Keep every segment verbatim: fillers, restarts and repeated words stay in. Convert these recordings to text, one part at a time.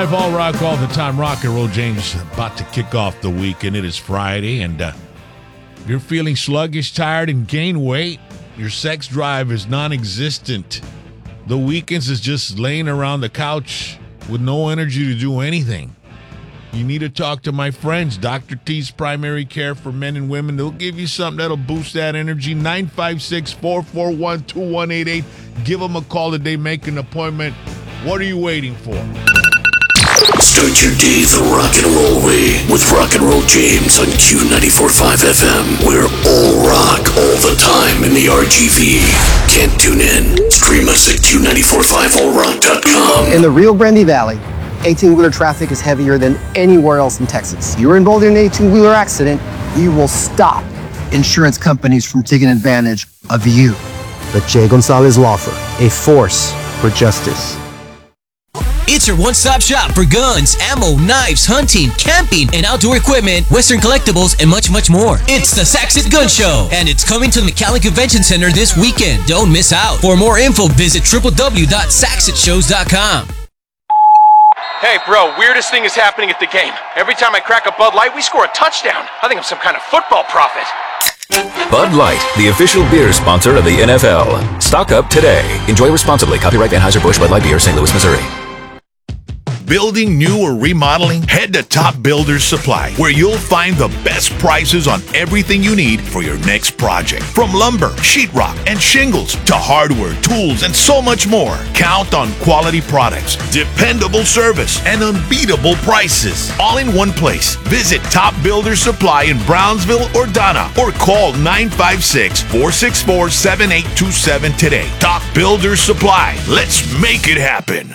All rock all the time. Rock and Roll James about to kick off the week, and it is Friday. And uh, if you're feeling sluggish, tired, and gain weight, your sex drive is non-existent. The weekends is just laying around the couch with no energy to do anything. You need to talk to my friends, Doctor T's Primary Care for Men and Women. They'll give you something that'll boost that energy. nine five six, four four one, two one eight eight. Give them a call today. Make an appointment. What are you waiting for? Start your day the rock and roll way with Rock and Roll James on Q ninety-four point five F M. We're all rock all the time in the R G V. Can't tune in? Stream us at Q nine four five all rock dot com. In the Rio Grande Valley, eighteen-wheeler traffic is heavier than anywhere else in Texas. You're involved in an eighteen-wheeler accident, we will stop insurance companies from taking advantage of you. The Jay Gonzalez Law Firm, a force for justice. It's your one-stop shop for guns, ammo, knives, hunting, camping, and outdoor equipment, Western collectibles, and much, much more. It's the Saxit Gun Show, and it's coming to the McAllen Convention Center this weekend. Don't miss out. For more info, visit w w w dot saxit shows dot com. Hey, bro, weirdest thing is happening at the game. Every time I crack a Bud Light, we score a touchdown. I think I'm some kind of football prophet. Bud Light, the official beer sponsor of the N F L. Stock up today. Enjoy responsibly. Copyright Anheuser-Busch Bud Light Beer, Saint Louis, Missouri. Building new or remodeling? Head to Top Builders Supply, where you'll find the best prices on everything you need for your next project. From lumber, sheetrock, and shingles to hardware, tools, and so much more. Count on quality products, dependable service, and unbeatable prices. All in one place. Visit Top Builders Supply in Brownsville or Donna, or call nine five six, four six four, seven eight two seven today. Top Builders Supply. Let's make it happen.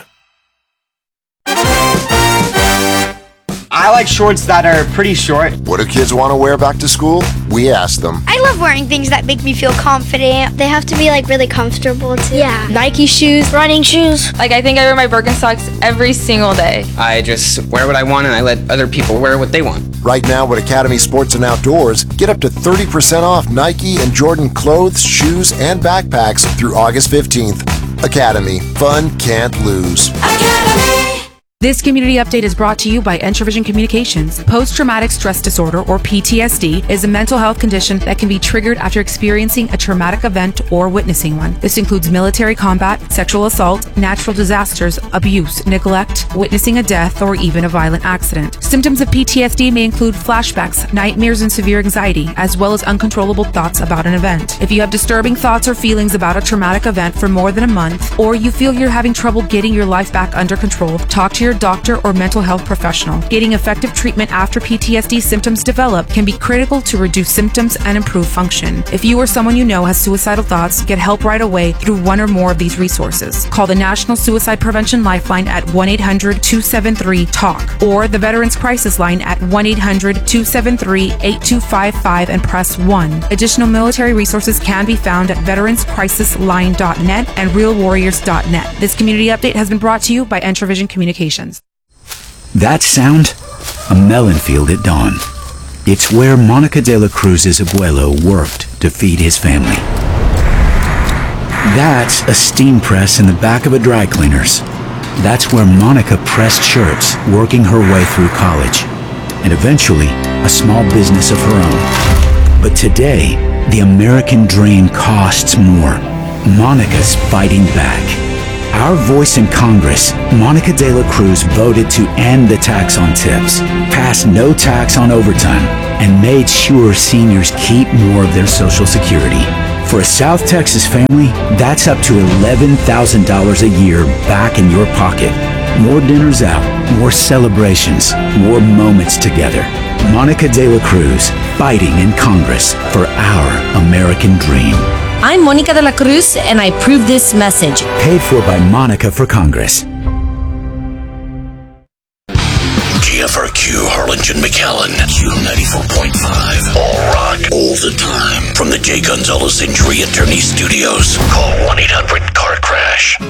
I like shorts that are pretty short. What do kids want to wear back to school? We ask them. I love wearing things that make me feel confident. They have to be like really comfortable too. Yeah. Nike shoes, running shoes. Like I think I wear my Birkenstocks every single day. I just wear what I want and I let other people wear what they want. Right now at Academy Sports and Outdoors, get up to thirty percent off Nike and Jordan clothes, shoes, and backpacks through August fifteenth. Academy. Fun can't lose. Academy. This community update is brought to you by Entravision Communications. Post-traumatic stress disorder, or P T S D, is a mental health condition that can be triggered after experiencing a traumatic event or witnessing one. This includes military combat, sexual assault, natural disasters, abuse, neglect, witnessing a death, or even a violent accident. Symptoms of P T S D may include flashbacks, nightmares, and severe anxiety, as well as uncontrollable thoughts about an event. If you have disturbing thoughts or feelings about a traumatic event for more than a month, or you feel you're having trouble getting your life back under control, talk to your doctor or mental health professional. Getting effective treatment after P T S D symptoms develop can be critical to reduce symptoms and improve function. If you or someone you know has suicidal thoughts, get help right away through one or more of these resources. Call the National Suicide Prevention Lifeline at one eight hundred, two seven three, talk or the Veterans Crisis Line at one eight hundred, two seven three, eight two five five and press one. Additional military resources can be found at veterans crisis line dot net and real warriors dot net. This community update has been brought to you by Entravision Communications. That sound? A melon field at dawn. It's where Monica de la Cruz's abuelo worked to feed his family. That's a steam press in the back of a dry cleaner's. That's where Monica pressed shirts, working her way through college, and eventually a small business of her own. But today, the American dream costs more. Monica's fighting back. Our voice in Congress, Monica de la Cruz voted to end the tax on tips, passed no tax on overtime, and made sure seniors keep more of their Social Security. For a South Texas family, that's up to eleven thousand dollars a year back in your pocket. More dinners out, more celebrations, more moments together. Monica de la Cruz, fighting in Congress for our American dream. I'm Monica de la Cruz, and I approve this message. Paid for by Monica for Congress. G F R Q, Harlingen, McAllen, Q ninety-four point five. All rock, all the time. From the Jay Gonzalez Injury Attorney Studios. Call one eight hundred car crash.